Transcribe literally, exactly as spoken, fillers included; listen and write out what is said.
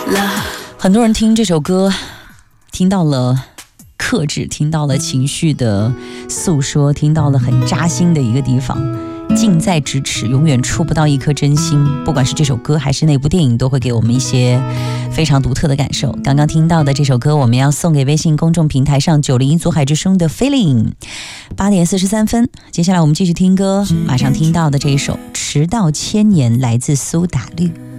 很多人听这首歌，听到了克制，听到了情绪的诉说，听到了很扎心的一个地方。近在咫尺，永远触不到一颗真心。不管是这首歌还是那部电影，都会给我们一些非常独特的感受。刚刚听到的这首歌，我们要送给微信公众平台上九零一组海之声的 Feeling。八点四十三分，接下来我们继续听歌，马上听到的这一首《迟到千年》，来自苏打绿。